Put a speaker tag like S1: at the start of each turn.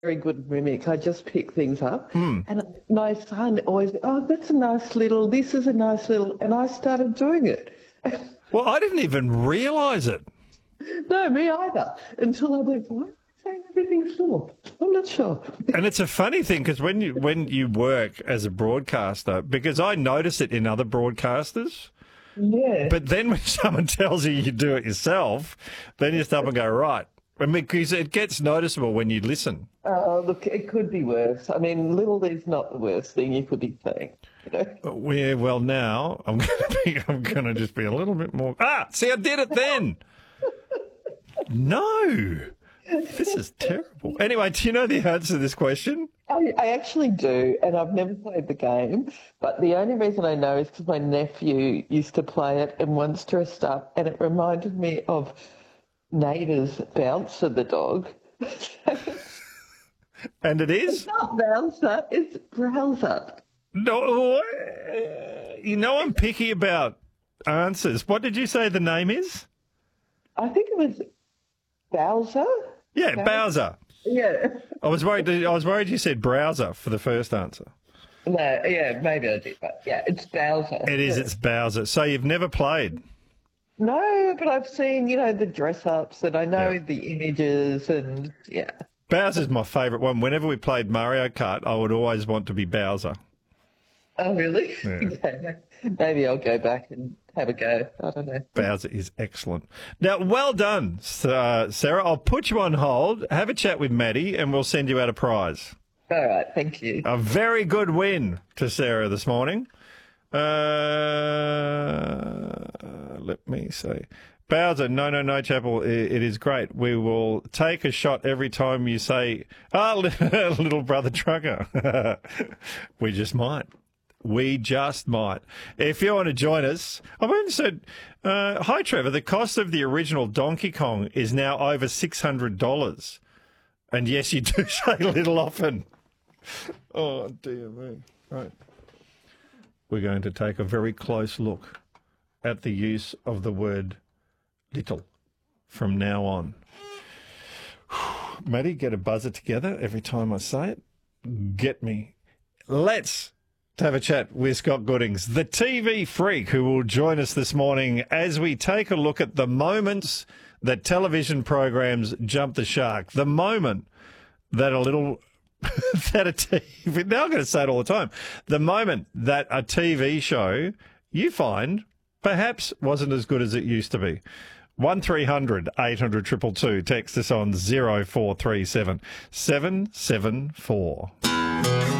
S1: very good mimic. I just pick things up.
S2: Hmm.
S1: And my son always, oh, this is a nice little, and I started doing it.
S2: Well, I didn't even realise it.
S1: No, me either. Until I went, why am I saying everything's little? I'm not sure.
S2: And it's a funny thing because when you work as a broadcaster, because I notice it in other broadcasters,
S1: Yeah.
S2: but then when someone tells you you do it yourself, then you stop and go, right. And because it gets noticeable when you listen.
S1: Look, it could be worse. I mean, little is not the worst thing you could be saying. You know?
S2: Yeah, well, now I'm going to just be a little bit more. See, I did it then. No, this is terrible. Anyway, do you know the answer to this question?
S1: I actually do, and I've never played the game. But the only reason I know is because my nephew used to play it and once dressed up, and it reminded me of Nader's Bouncer the dog.
S2: And it is?
S1: It's not Bouncer, it's Browser.
S2: No, you know I'm picky about answers. What did you say the name is?
S1: I think it was Bowser.
S2: Yeah, Bowser.
S1: Yeah.
S2: I was worried you said browser for the first answer.
S1: No, yeah, maybe I did, but yeah, it's Bowser.
S2: It is, it's Bowser. So you've never played?
S1: No, but I've seen, the dress-ups and I know the images and, yeah.
S2: Bowser's my favourite one. Whenever we played Mario Kart, I would always want to be Bowser.
S1: Oh, really?
S2: Yeah.
S1: Okay. Maybe I'll go back and have a go. I don't know.
S2: Bowser is excellent. Now, well done, Sarah. I'll put you on hold, have a chat with Maddie, and we'll send you out a prize.
S1: All right, thank you.
S2: A very good win to Sarah this morning. Let me see. Bowser, no, Chapel, it is great. We will take a shot every time you say, little brother trucker. We just might. If you want to join us, I've even said, hi, Trevor, the cost of the original Donkey Kong is now over $600. And yes, you do say little often. Oh, dear me. Right. We're going to take a very close look at the use of the word little from now on. Maddie, get a buzzer together every time I say it. Get me. Let's have a chat with Scott Goodings, the TV freak, who will join us this morning as we take a look at the moments that television programs jump the shark. The moment that now I'm going to say it all the time, the moment that a TV show you find perhaps wasn't as good as it used to be. 1300 800 222. Text us on 0437 774.